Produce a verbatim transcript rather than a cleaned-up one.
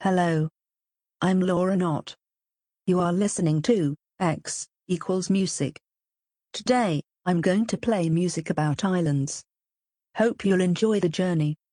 Hello. I'm Laura Knott. You are listening to X equals Music. Today, I'm going to play music about islands. Hope you'll enjoy the journey.